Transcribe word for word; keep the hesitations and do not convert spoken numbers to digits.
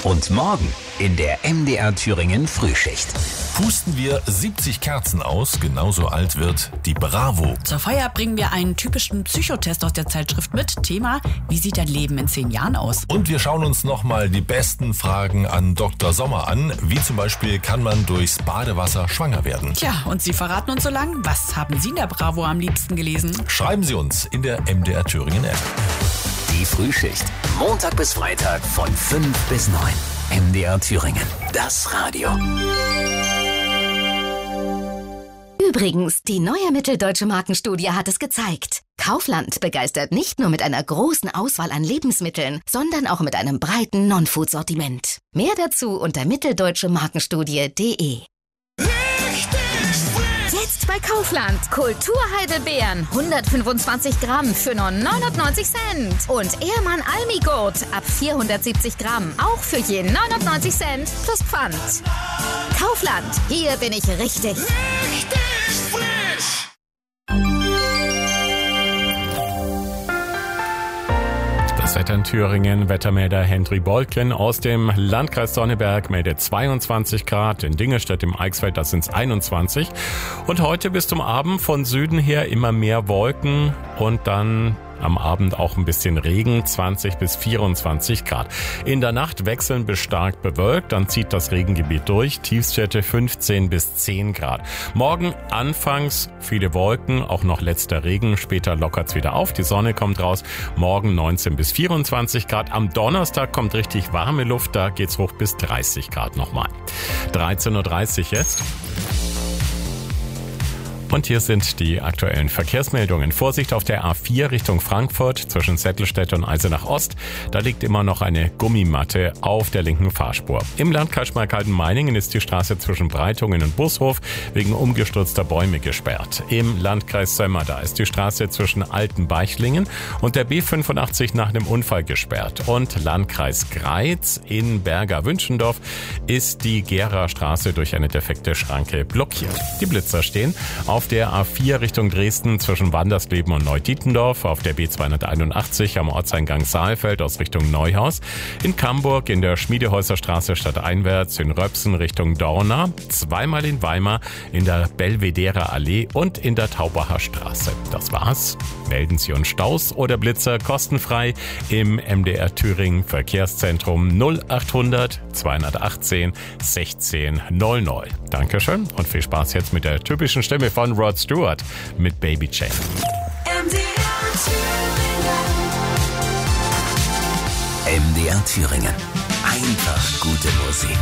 Und morgen in der M D R Thüringen Frühschicht. Pusten wir siebzig Kerzen aus, genauso alt wird die Bravo. Zur Feier bringen wir einen typischen Psychotest aus der Zeitschrift mit. Thema: Wie sieht dein Leben in zehn Jahren aus? Und wir schauen uns nochmal die besten Fragen an Doktor Sommer an. Wie zum Beispiel, kann man durchs Badewasser schwanger werden? Tja, und Sie verraten uns so lang, was haben Sie in der Bravo am liebsten gelesen? Schreiben Sie uns in der M D R Thüringen App. Die Frühschicht. Montag bis Freitag von fünf bis neun. M D R Thüringen. Das Radio. Übrigens, die neue Mitteldeutsche Markenstudie hat es gezeigt. Kaufland begeistert nicht nur mit einer großen Auswahl an Lebensmitteln, sondern auch mit einem breiten Non-Food-Sortiment. Mehr dazu unter mitteldeutschemarkenstudie punkt de. Jetzt bei Kaufland. Kulturheidelbeeren, hundertfünfundzwanzig Gramm für nur neunundneunzig Cent. Und Ehrmann Almigurt ab vierhundertsiebzig Gramm, auch für je neunundneunzig Cent plus Pfand. Kaufland, hier bin ich richtig. Richtig frisch. Das Wetter in Thüringen, Wettermelder Henry Boltgen aus dem Landkreis Sonneberg meldet zweiundzwanzig Grad, in Dingelstedt im Eichsfeld, das sind einundzwanzig. Und heute bis zum Abend von Süden her immer mehr Wolken und dann am Abend auch ein bisschen Regen, zwanzig bis vierundzwanzig Grad. In der Nacht wechseln bis stark bewölkt, dann zieht das Regengebiet durch, Tiefstwerte fünfzehn bis zehn Grad. Morgen anfangs viele Wolken, auch noch letzter Regen, später lockert's wieder auf, die Sonne kommt raus, morgen neunzehn bis vierundzwanzig Grad. Am Donnerstag kommt richtig warme Luft, da geht's hoch bis dreißig Grad nochmal. dreizehn Uhr dreißig jetzt. Und hier sind die aktuellen Verkehrsmeldungen. Vorsicht auf der A vier Richtung Frankfurt zwischen Settelstedt und Eisenach Ost. Da liegt immer noch eine Gummimatte auf der linken Fahrspur. Im Landkreis Schmalkalden-Meiningen ist die Straße zwischen Breitungen und Bushof wegen umgestürzter Bäume gesperrt. Im Landkreis Sömmer, da ist die Straße zwischen Altenbeichlingen und der B fünfundachtzig nach einem Unfall gesperrt. Und Landkreis Greiz in Berger-Wünschendorf ist die Gera Straße durch eine defekte Schranke blockiert. Die Blitzer stehen auf der A vier Richtung Dresden zwischen Wandersleben und Neudietendorf, auf der B zweihunderteinundachtzig am Ortseingang Saalfeld aus Richtung Neuhaus, in Camburg in der Schmiedehäuserstraße stadteinwärts, in Röpsen Richtung Dorna, zweimal in Weimar in der Belvedere Allee und in der Taubacher Straße. Das war's. Melden Sie uns Staus oder Blitzer kostenfrei im M D R Thüringen Verkehrszentrum null achthundert zweihundertachtzehn sechzehn null null. Dankeschön und viel Spaß jetzt mit der typischen Stimme von Rod Stewart mit Baby Chain. M D R Thüringen. Einfach gute Musik.